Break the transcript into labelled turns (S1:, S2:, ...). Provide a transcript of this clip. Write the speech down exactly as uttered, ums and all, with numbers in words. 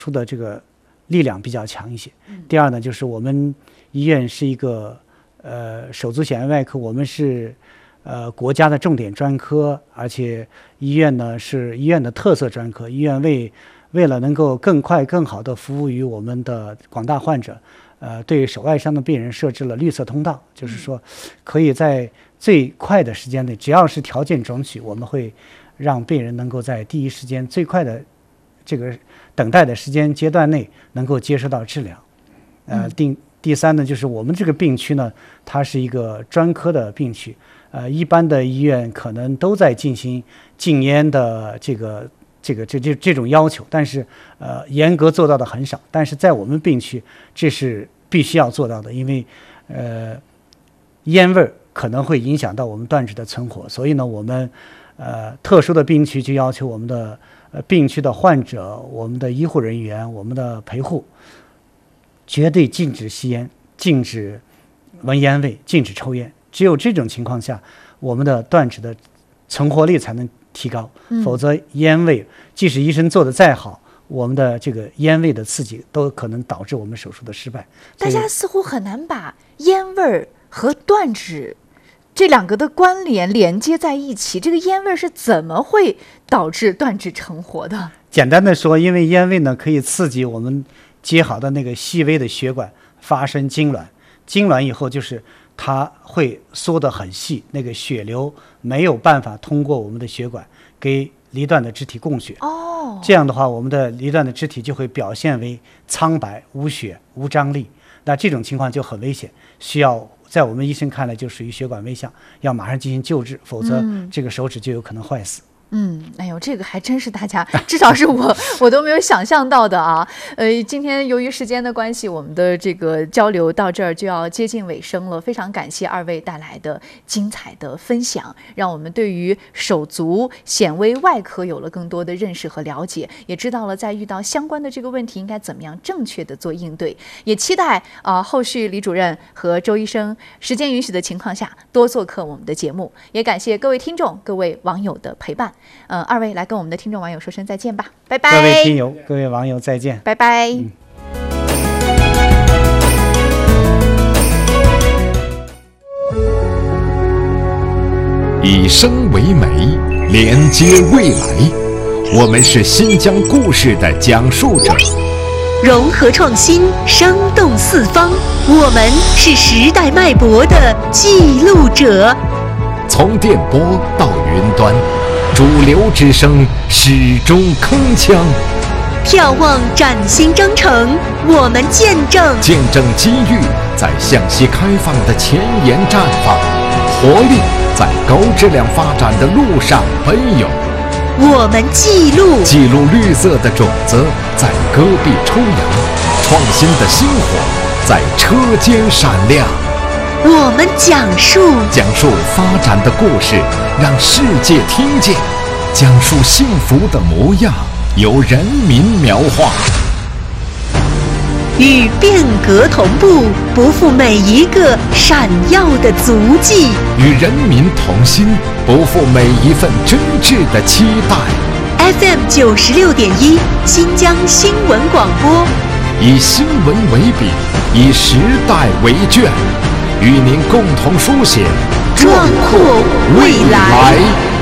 S1: 出的这个力量比较强一些。第二呢，就是我们医院是一个呃手足显微外科，我们是呃国家的重点专科，而且医院呢是医院的特色专科。医院为为了能够更快更好的服务于我们的广大患者，呃，对手外伤的病人设置了绿色通道，就是说可以在最快的时间内，只要是条件准许，我们会让病人能够在第一时间最快的这个等待的时间阶段内能够接受到治疗。呃，第第三呢，就是我们这个病区呢，它是一个专科的病区，呃，一般的医院可能都在进行禁烟的这个。这个这这这种要求，但是呃严格做到的很少，但是在我们病区这是必须要做到的，因为呃烟味可能会影响到我们断指的存活，所以呢我们呃特殊的病区就要求我们的呃病区的患者、我们的医护人员、我们的陪护绝对禁止吸烟、禁止闻烟味、禁止抽烟，只有这种情况下，我们的断指的存活率才能提高，否则烟味即使医生做得再好，我们的这个烟味的刺激都可能导致我们手术的失败。
S2: 大家似乎很难把烟味和断指这两个的关联连接在一起，这个烟味是怎么会导致断指成活的？
S1: 简单的说，因为烟味呢可以刺激我们接好的那个细微的血管发生痉挛，痉挛以后就是它会缩得很细，那个血流没有办法通过我们的血管给离断的肢体供血。
S2: 哦，
S1: 这样的话，我们的离断的肢体就会表现为苍白、无血、无张力。那这种情况就很危险，需要在我们医生看来就属于血管危象，要马上进行救治，否则这个手指就有可能坏死。
S2: 嗯，哎呦，这个还真是大家，至少是我我都没有想象到的啊。呃，今天由于时间的关系，我们的这个交流到这儿就要接近尾声了。非常感谢二位带来的精彩的分享，让我们对于手足显微外科有了更多的认识和了解，也知道了在遇到相关的这个问题应该怎么样正确的做应对。也期待啊、呃、后续李主任和周医生时间允许的情况下多做客我们的节目。也感谢各位听众、各位网友的陪伴。呃，二位来跟我们的听众网友说声再见吧，拜拜。
S1: 各位听友、各位网友再见，
S2: 拜拜。嗯、
S3: 以声为媒，连接未来。我们是新疆故事的讲述者，
S4: 融合创新，生动四方。我们是时代脉搏的记录者。
S3: 从电波到云端，主流之声始终铿锵。
S4: 眺望崭新征程，我们见证
S3: 见证机遇在向西开放的前沿绽放，活力在高质量发展的路上奔涌。
S4: 我们记录
S3: 记录绿色的种子在戈壁抽芽，创新的星火在车间闪亮。
S4: 我们讲述
S3: 讲述发展的故事，让世界听见，讲述幸福的模样，由人民描画。
S4: 与变革同步，不负每一个闪耀的足迹；
S3: 与人民同心，不负每一份真挚的期待。
S4: F M 九十六点一，新疆新闻广播，
S3: 以新闻为笔，以时代为卷，与您共同书写
S4: 壮阔未来。